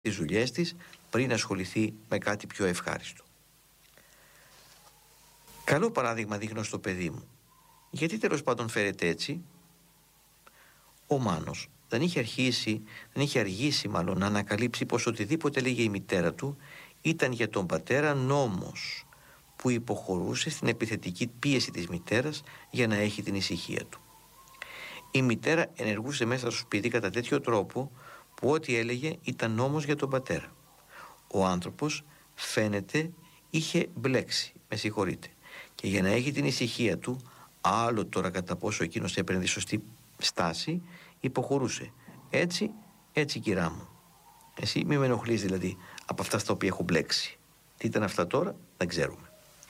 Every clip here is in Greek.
τις δουλειές της πριν ασχοληθεί με κάτι πιο ευχάριστο. Καλό παράδειγμα δείχνω στο παιδί μου. Γιατί τέλος πάντων φέρεται έτσι? Ο Μάνος δεν είχε αργήσει να ανακαλύψει πως οτιδήποτε έλεγε η μητέρα του ήταν για τον πατέρα νόμος που υποχωρούσε στην επιθετική πίεση της μητέρας για να έχει την ησυχία του. Η μητέρα ενεργούσε μέσα στο σπίτι κατά τέτοιο τρόπο που ό,τι έλεγε ήταν νόμος για τον πατέρα. Ο άνθρωπος φαίνεται είχε μπλέξει, και για να έχει την ησυχία του, άλλο τώρα κατά πόσο εκείνος έπαιρνε τη σωστή στάση, υποχωρούσε. Έτσι κυρά μου. Εσύ μη με ενοχλείς δηλαδή από αυτά στα οποία έχω μπλέξει. Τι ήταν αυτά τώρα δεν ξέρουμε.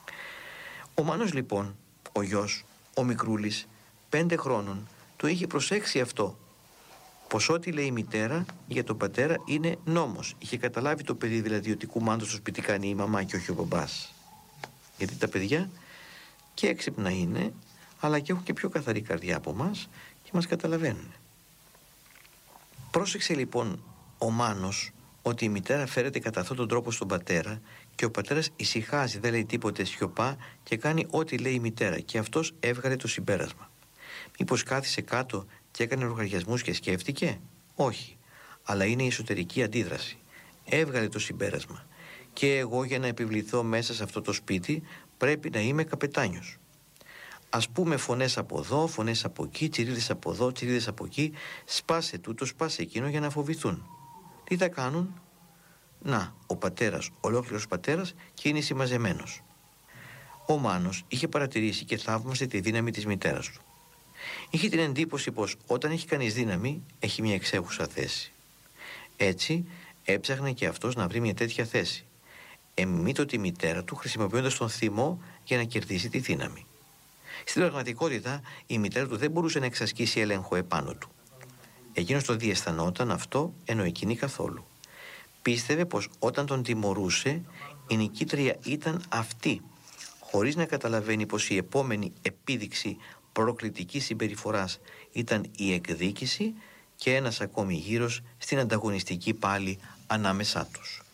Ο Μάνος λοιπόν, ο γιος, ο μικρούλης, 5 χρόνων, το είχε προσέξει αυτό. Πως ό,τι λέει η μητέρα για τον πατέρα είναι νόμος. Είχε καταλάβει το παιδί δηλαδή ότι κουμάντο στο σπίτι κάνει η μαμά και όχι ο μπαμπάς. Γιατί τα παιδιά και έξυπνα είναι, αλλά και έχουν και πιο καθαρή καρδιά από μας και μας καταλαβαίνουν. Πρόσεξε λοιπόν ο Μάνος ότι η μητέρα φέρεται κατά αυτόν τον τρόπο στον πατέρα και ο πατέρας ησυχάζει, δεν λέει τίποτε, σιωπά και κάνει ό,τι λέει η μητέρα, και αυτός έβγαλε το συμπέρασμα. Μήπως κάθισε κάτω και έκανε λογαριασμούς και σκέφτηκε? Όχι, αλλά είναι η εσωτερική αντίδραση. Έβγαλε το συμπέρασμα. Και εγώ για να επιβληθώ μέσα σε αυτό το σπίτι πρέπει να είμαι καπετάνιος. Ας πούμε φωνές από εδώ, φωνές από εκεί, τσιρίδες από εδώ, τσιρίδες από εκεί, σπάσε τούτο, σπάσε εκείνο για να φοβηθούν. Τι θα κάνουν? Να, ο πατέρας, ολόκληρος πατέρας, και είναι συμμαζεμένος. Ο Μάνος είχε παρατηρήσει και θαύμασε τη δύναμη της μητέρας του. Είχε την εντύπωση πως όταν έχει κανείς δύναμη έχει μια εξέχουσα θέση. Έτσι έψαχνε και αυτός να βρει μια τέτοια θέση. Εμμήτω τη μητέρα του χρησιμοποιώντας τον θυμό για να κερδίσει τη δύναμη. Στην πραγματικότητα η μητέρα του δεν μπορούσε να εξασκήσει έλεγχο επάνω του. Εκείνος το διαισθανόταν αυτό, ενώ εκείνη καθόλου. Πίστευε πως όταν τον τιμωρούσε η νικήτρια ήταν αυτή, χωρίς να καταλαβαίνει πως η επόμενη επίδειξη προκλητικής συμπεριφοράς ήταν η εκδίκηση και ένας ακόμη γύρος στην ανταγωνιστική πάλη ανάμεσά τους.